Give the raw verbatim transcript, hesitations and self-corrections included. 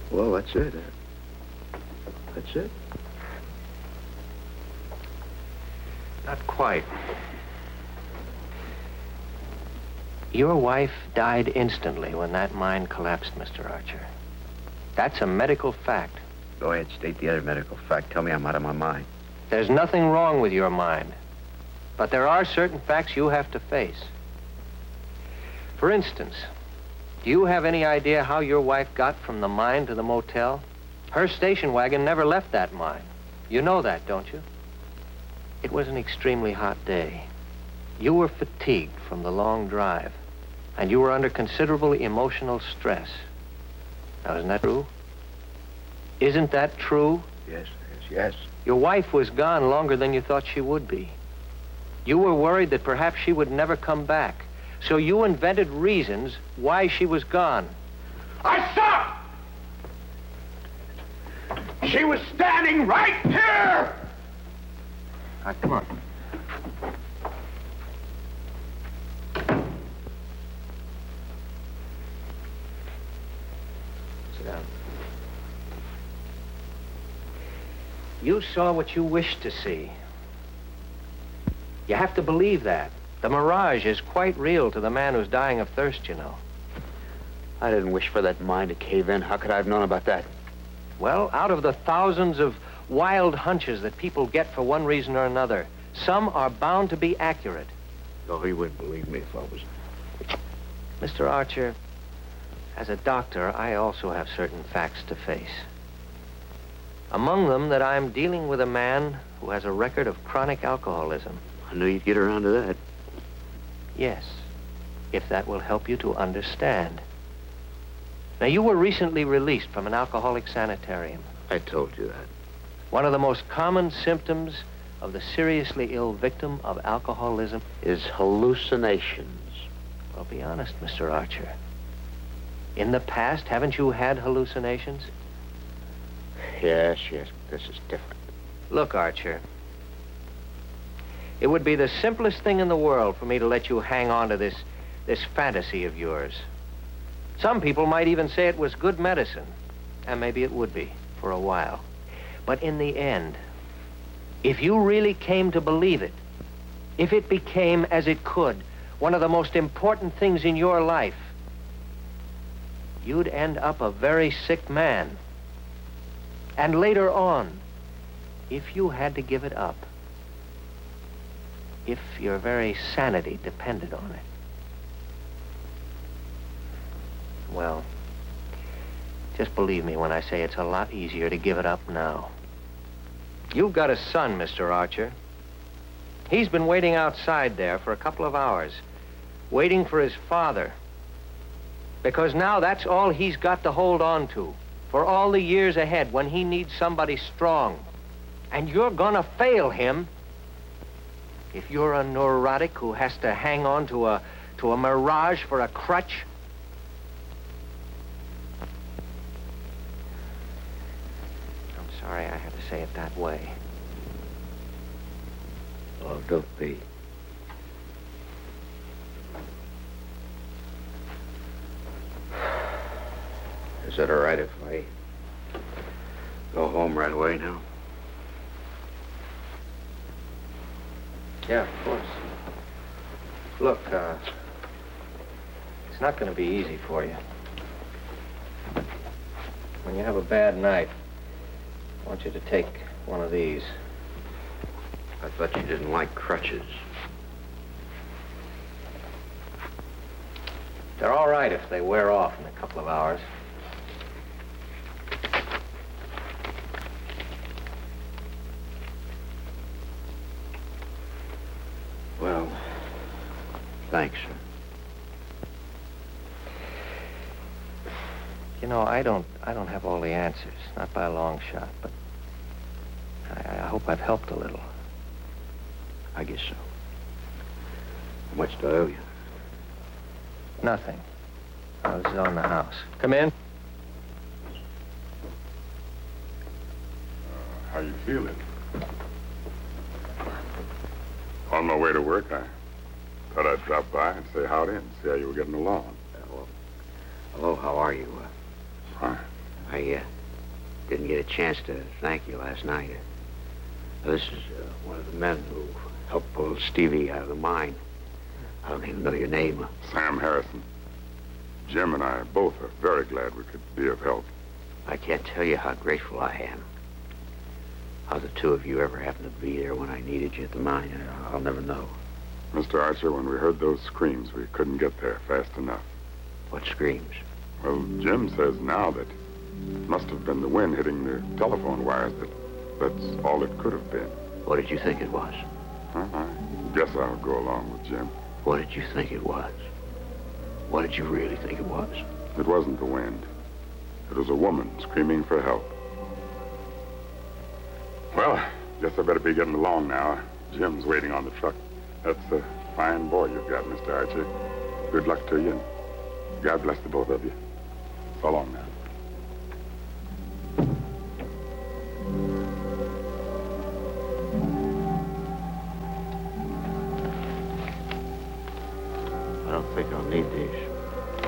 Well, that's it. Uh, that's it. Not quite. Your wife died instantly when that mine collapsed, Mister Archer. That's a medical fact. Go ahead, state the other medical fact. Tell me I'm out of my mind. There's nothing wrong with your mind. But there are certain facts you have to face. For instance, do you have any idea how your wife got from the mine to the motel? Her station wagon never left that mine. You know that, don't you? It was an extremely hot day. You were fatigued from the long drive, and you were under considerable emotional stress. Now, isn't that true? Isn't that true? Yes, yes, yes. Your wife was gone longer than you thought she would be. You were worried that perhaps she would never come back. So you invented reasons why she was gone. I stopped! She was standing right here! All right, come on. Sit down. You saw what you wished to see. You have to believe that. The mirage is quite real to the man who's dying of thirst, you know. I didn't wish for that mine to cave in. How could I have known about that? Well, out of the thousands of wild hunches that people get for one reason or another, some are bound to be accurate. Oh, he wouldn't believe me if I was... Mister Archer, as a doctor, I also have certain facts to face. Among them, that I'm dealing with a man who has a record of chronic alcoholism. I knew you'd get around to that. Yes, if that will help you to understand. Now, you were recently released from an alcoholic sanitarium. I told you that. One of the most common symptoms of the seriously ill victim of alcoholism is hallucinations. Well, be honest, Mister Archer. In the past, haven't you had hallucinations? Yes, yes, this is different. Look, Archer, it would be the simplest thing in the world for me to let you hang on to this, this fantasy of yours. Some people might even say it was good medicine, and maybe it would be for a while. But in the end, if you really came to believe it, if it became, as it could, one of the most important things in your life, you'd end up a very sick man. And later on, if you had to give it up, if your very sanity depended on it, well, just believe me when I say it's a lot easier to give it up now. You've got a son, Mister Archer. He's been waiting outside there for a couple of hours, waiting for his father. Because now that's all he's got to hold on to for all the years ahead when he needs somebody strong. And you're gonna fail him if you're a neurotic who has to hang on to a, to a mirage for a crutch. I'm sorry I have to say it that way. Oh, don't be. Is it all right if I go home right away now? Yeah, of course. Look, uh, it's not going to be easy for you. When you have a bad night, I want you to take one of these. I thought you didn't like crutches. They're all right if they wear off in a couple of hours. Well, thanks, sir. You know, I don't, I don't have all the answers, not by a long shot, but I, I hope I've helped a little. I guess so. How much do I owe you? Nothing. Oh, this is on the house. Come in. Uh, how you feeling? On my way to work, I thought I'd drop by and say howdy and see how you were getting along. Uh, well, hello, how are you? Uh, Fine. I uh, didn't get a chance to thank you last night. Uh, this is uh, one of the men who helped pull Stevie out of the mine. I don't even know your name. Sam Harrison. Jim and I both are very glad we could be of help. I can't tell you how grateful I am. How the two of you ever happened to be there when I needed you at the mine, I'll never know. Mister Archer, when we heard those screams, we couldn't get there fast enough. What screams? Well, Jim says now that it must have been the wind hitting the telephone wires. That that's all it could have been. What did you think it was? Huh? I guess I'll go along with Jim. What did you think it was? What did you really think it was? It wasn't the wind. It was a woman screaming for help. Well, guess I better be getting along now. Jim's waiting on the truck. That's a fine boy you've got, Mister Archer. Good luck to you, and God bless the both of you. So long now. I don't think I'll need these.